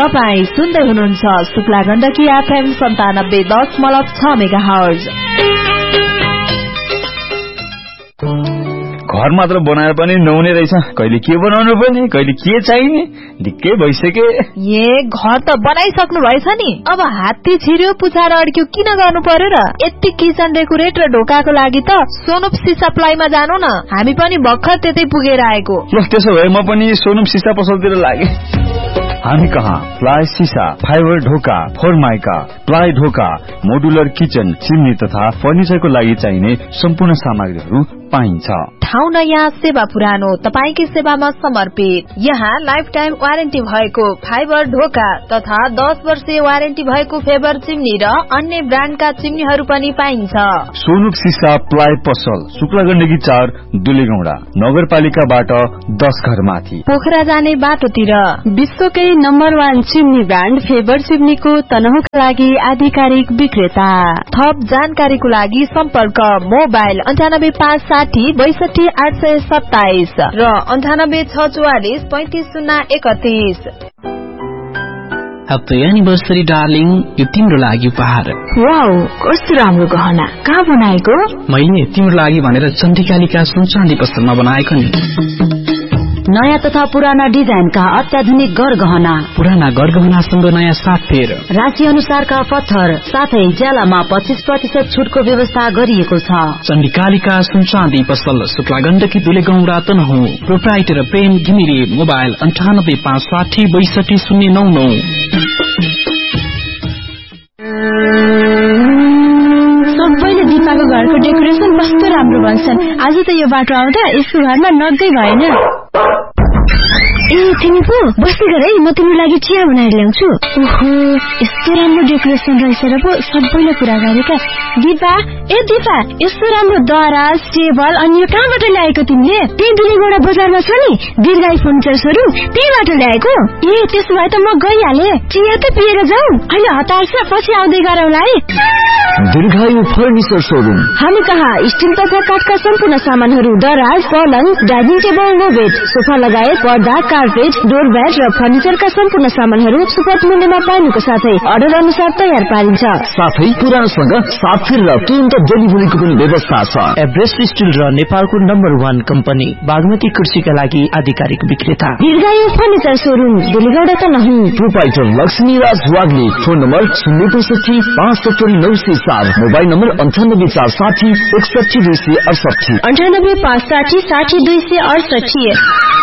तपाईं सुन्दै हुनुहुन्छ शुक्ला गण्डकी FM 97.6 मेगाहर्ज। घर मात्र बनाएर पनि नहुने रहेछ, कहिले के बनाउनु पर्ने कहिले के चाहिने ढिक्कै भइसके। घर त बनाइसक्नु भएछ नि, अब हात्ती छिर्यो पुछाएर अड्क्यो किन गर्नु पर्यो र? यति किचन डेकोरेट र ढोकाको लागि त सोनुप सिसा प्लाईमा जानु न, हामी पनि भर्खर त्यतै पुगेर आएको। ल त्यसो भए म पनि सोनुप सिसा पसलतिर लागे। हामी कहाँ प्लाई सिसा, फाइबर ढोका, फोरमाइका, प्लाई ढोका, मोडुलर किचन, चिम्नी तथा फर्निचरको लागि चाहिने सम्पूर्ण सामग्रीहरू पाइन्छ। ठाउँ नयाँ, सेवा पुरानो, तपाईकै सेवामा समर्पित। यहाँ लाइफ टाइम वारेन्टी भएको फाइबर ढोका तथा 10 वर्षीय वारेन्टी भएको फेबर चिम्नी र अन्य ब्रान्डका चिम्नीहरू पनि पाइन्छ। सोनुप सिसा प्लाई पसल, शुक्ला गण्डकी 4, दुलेगौडा, नगरपालिकाबाट 10 घर माथि, पोखरा जाने बाटोतिर। विश्वकै नम्बर 1 चिम्नी ब्रान्ड फेबर चिम्नीको तनहुका लागि आधिकारिक विक्रेता। थप जानकारीको लागि सम्पर्क मोबाइल 9856426827 र 9864453031। Happy anniversary darling, यो तिम्रो लागि उपहार। वाउ, कस्तो राम्रो गहना, कहाँ बनाएको? मैले तिम्रो लागि भनेर चण्डिकालिका सुन चाँदी पसलमा बनाएको नि। नयाँ तथा पुराना डिजाइनका अत्याधुनिक गरगहना, पुराना गरगहनासँग नयाँ साथ फेर, राशि अनुसारका पत्थर साथै ज्यालामा 25% छुटको व्यवस्था गरिएको छ। चण्डिकालिका सुन चाँदी पसल, शुक्ला गण्डकी दुलेगौडा तनहु। प्रोप्राइटर प्रेम घिमिरे। मोबाइल 9856426099। सबैले दिपाको घरको डेकोरेसन कस्तो राम्रो भन्छन्। आज त यो बाटो आउँदा यसको घरमा नगै भएन। ए तिमी पो बस्दै गर है, म तिम्रो लागि चिया बनाएर ल्याउँछु। ओहो, यस्तो राम्रो डेकोरेसन रहेछ र पो सबैले कुरा गरेका। दिपा, ए दिपा, यस्तो राम्रो दराज टेबल अनि यो कहाँबाट ल्याएको तिमीले? त्यही दुलेगौडा बजारमा छ नि दीर्घायु फर्निचर सोरुम, त्यहीबाट ल्याएको। ए त्यसो भए त म गइहाले, चिया त पिएर जाऊ, अहिले हतार छ, पछि आउँदै गरौँला है। दीर्घायु फर्निचर सोरुम। हामी कहाँ स्टिल तथा काठका सम्पूर्ण सामानहरू, दराज, पलङ, dining table, no bed, sofa लगायत पर्दा, कार्पेट, डोरब्याट र फर्निचरका सम्पूर्ण सामानहरू सुपथ मूल्यमा पाइनुको साथै अर्डर अनुसार तयार पारिन्छ। साथै पुरानोसँग साथ फेर र तुरन्त डेलिभरीको पनि व्यवस्था छ। एभरेस्ट स्टिल र नेपालको नम्बर 1 कम्पनी बागमती कृषिका लागि आधिकारिक विक्रेता। दीर्घायु फर्निचर सोरुम, दुलेगौडा त नहीं। प्रोप्राइटर लक्ष्मी राज Wagle. Phone number 065-570-907, mobile number 984660-61268, 985660-60268।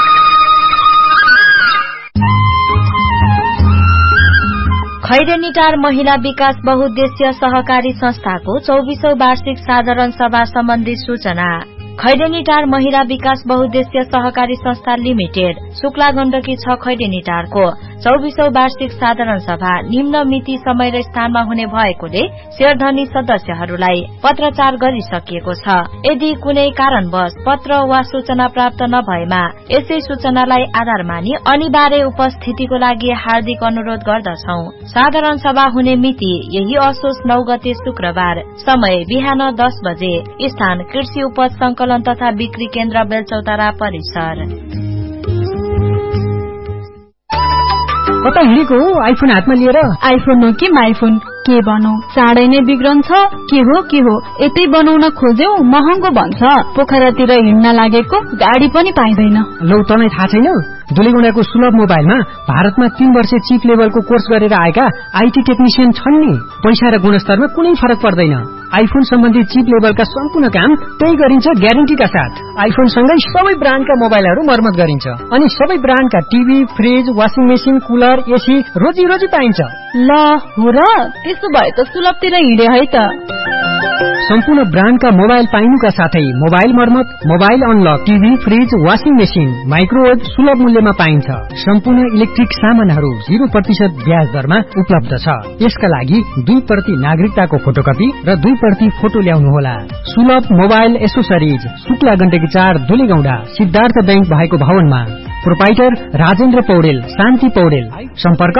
खैरेनीटार महिला विकास बहुद्देश्य सहकारी संस्थाको 24औं वार्षिक साधारण सभा सम्बन्धी सूचना। खैरेनीटार महिला विकास बहुद्देश्य सहकारी संस्था लिमिटेड शुक्ला गण्डकी 6 खैरेनीटारको 24औं वार्षिक साधारण सभा निम्न मिति समय र स्थानमा हुने भएकोले शेयरधनी सदस्यहरूलाई पत्रचार गरिसकिएको छ। यदि कुनै कारणवश पत्र वा सूचना प्राप्त नभएमा यसै सूचनालाई आधार मानी अनिवार्य उपस्थितिको लागि हार्दिक अनुरोध गर्दछौं। साधारण सभा हुने मिति यही असोज 9 गते शुक्रबार, समय बिहान 10 बजे, स्थान कृषि उपज संकलन तथा बिक्री केन्द्र बेलचौतारा परिसर। कता हिँडेको हो आइफोन हातमा लिएर? आइफोन हो कि माइफोन, के भनौ, चाँडै नै बिग्रन्छ। के हो यतै बनाउन खोज्यौ महँगो भन्छ। पोखरातिर हिँड्न लागेको गाडी पनि पाइँदैन। लौ तँलाई थाहा छैन, दुलेगौडाको सुलभ मोबाइलमा भारतमा 3 वर्ष चिप लेभलको कोर्स गरेर आएका आईटी टेक्निशियन छन् नि। पैसा र गुणस्तरमा कुनै फरक पर्दैन। आइफोन सम्बन्धी चिप लेभलका सम्पूर्ण काम त्यही गरिन्छ ग्यारेन्टीका साथ। आइफोन सँगै सबै ब्रान्डका मोबाइलहरू मर्मत गरिन्छ अनि सबै ब्रान्डका TV, fridge, washing machine, cooler, AC रोजी पाइन्छ। ल हो र, त्यसो भए त सुलभतिर हिँडे है त। सम्पूर्ण ब्रान्डका मोबाइल पाइनुका साथै मोबाइल मर्मत, mobile unlock, TV, fridge, washing machine, microwave सुलभ मूल्यमा पाइन्छ। सम्पूर्ण इलेक्ट्रिक सामानहरू 0% ब्याज दरमा उपलब्ध छ। यसका लागि 2% नागरिकताको फोटोकपी र 2% फोटो ल्याउनुहोला। सुलभ mobile accessories, Shukla Gandaki 4, दुलेगौडा, Siddhartha bank भएको भवनमा। प्रोप्राइटर राजेन्द्र पौडेल, शान्ति पौडेल। सम्पर्क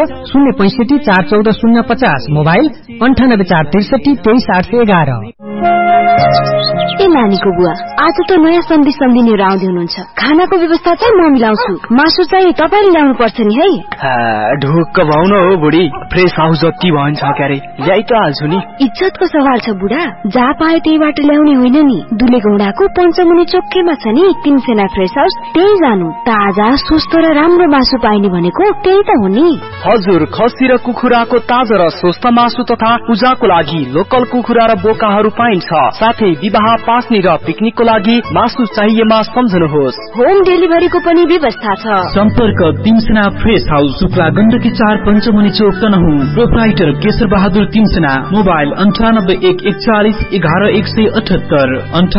065-414-050, मोबाइल 98-463-23811। ए नानीको बुवा, आज त नयाँ सम्झिनेहरू आउँदै हुनुहुन्छ। खानाको व्यवस्था चाहिँ म मिलाउँछु, मासु चाहिँ तपाईले ल्याउनु पर्छ नि है। ढुक्क भाउन हो बुढी, फ्रेस हाउस जति भन्छ क्यारे ल्याइ त हाल्छु नि। इज्जतको सवाल छ बुढा, जहाँ पाए त्यहीबाट ल्याउने होइन नि। दुलेगौडाको पञ्चमुनि चोकैमा छ नि तिनसेना फ्रेस हाउस, त्यही जानु। ताजा स्वस्थ र राम्रो मासु पाइने भनेको त्यही त हो नि। हजुर, खसी र कुखुराको ताजा र स्वस्थ मासु तथा पूजाको लागि लोकल कुखुरा र बोकाहरू पाइन्छ। साथै विवाह, पास्नी र पिकनिकको लागि मासु चाहिएमा सम्झनुहोस्। होम डेलिभरीको पनि व्यवस्था छ। सम्पर्क तिमसेना फ्रेस हाउस, शुक्ला गण्डकी 4 पञ्चमुनि चोक तनहुँ। प्रोप्राइटर केशर बहादुर तिमसेना। मोबाइल 98111178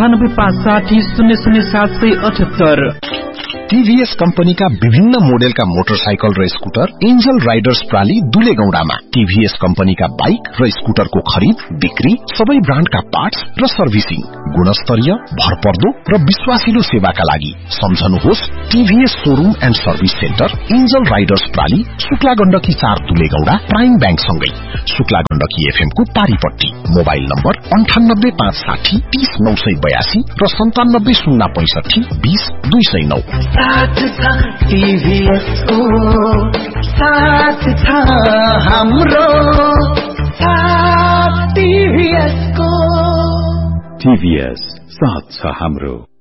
9856000778। टीभीएस कम्पनीका विभिन्न मोडेलका मोटरसाइकल र स्कुटर एन्जल राइडर्स प्राली दुलेगौडामा। टीभीएस कम्पनीका बाइक र स्कुटरको खरिद, बिक्री, सबै ब्रान्डका पार्ट्स र सर्भिसिङ, गुणस्तरीय, भरपर्दो र विश्वासिलो सेवाका लागि सम्झनुहोस् TVS showroom and service centre, angel Riders प्राली, Shukla Gandaki 4 दुलेगौडा, prime bank सँगै शुक्ला गण्डकी एफएम को पारीपट्टी। मोबाइल नम्बर 9856 30982 र 9706 20209। साथ था टीवीएस को, साथ था हाम्रो, साथ टीवीएस को। टीभीएस साथ छ हाम्रो।